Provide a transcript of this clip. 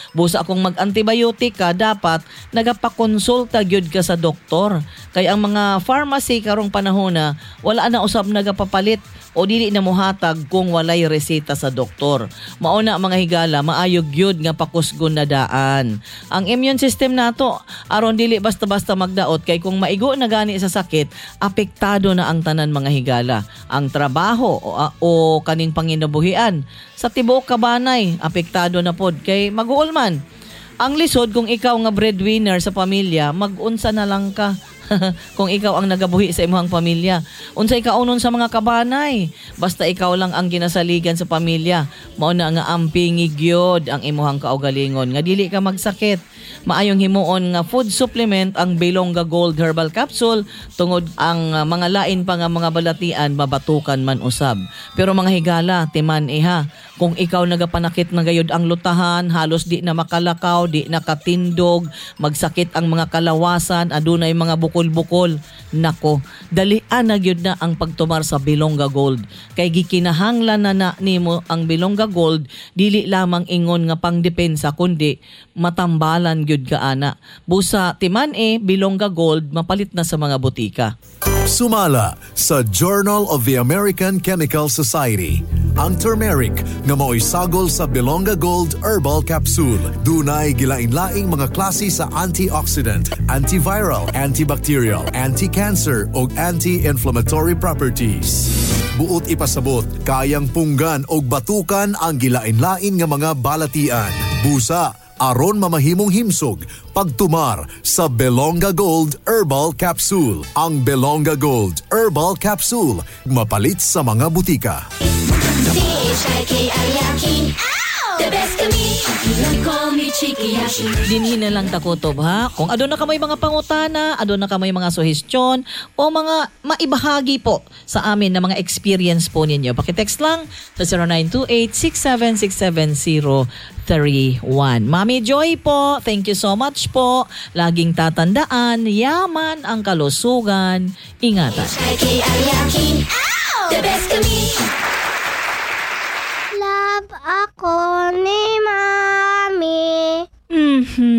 Busa kung mag-antibiotic ka, dapat nagapakonsulta gyud ka sa doktor. Kaya ang mga pharmacy karong panahon na wala na usab nagapapalit o dili na mohatag kung walay reseta sa doktor. Mauna mga higala, maayog gyud nga pakusgon na daan. Ang immune system nato aron dili basta-basta magdaot kay kung maigo na gani sa sakit, apektado na ang tanan mga higala. Ang trabaho o kaning panginabuhian sa tibuok kabanay, apektado na pod kay mag-uol man. Ang lisod kung ikaw nga breadwinner sa pamilya, mag-unsa na lang ka. Kung ikaw ang nagabuhi sa imong pamilya. Unsay kaunon sa mga kabanay? Basta ikaw lang ang ginasaligan sa pamilya. Mao na nga ampingig gyud ang imong kaugalingon nga dili ka magsakit. Maayong himuon nga food supplement ang Belonga Gold Herbal Capsule tungod ang mga lain pa nga mga balatian mabatukan man usab. Pero mga higala, timan ha, kung ikaw nagapanakit na gayud ang lutahan, halos di na makalakaw, di na katindog, magsakit ang mga kalawasan, adunay mga bukol-bukol, nako, dalian na gyud na ang pagtumar sa Belonga Gold. Kay gikinahanglan na nimo ang Belonga Gold, dili lamang ingon nga pangdepensa kundi matambalan gyud ka ana. Busa timan Belonga Gold mapalit na sa mga butika. Sumala sa Journal of the American Chemical Society ang turmeric nga mao'y sagol sa Belonga Gold Herbal Capsule. Dunay gilain-laing mga klase sa antioxidant, antiviral, antibacterial, anti-cancer ug anti-inflammatory properties. Buot ipasabot, kayang punggan og batukan ang gilain-lain nga mga balatian. Busa aron mamahimong himsog pagtumar sa Belonga Gold Herbal Capsule. Ang Belonga Gold Herbal Capsule mapalit sa mga butika. The best kami, you call me Chiki Yashi. Dinhin na lang takutob ha. Kung adon na ka may mga pangutana, adon na ka may mga suhestyon o mga maibahagi po sa amin na mga experience po ninyo, pakitext lang sa 0928-6767031. Mami Joy po, thank you so much po. Laging tatandaan, yaman ang kalusugan. Ingatan. The best kami. Love ako ni Mami.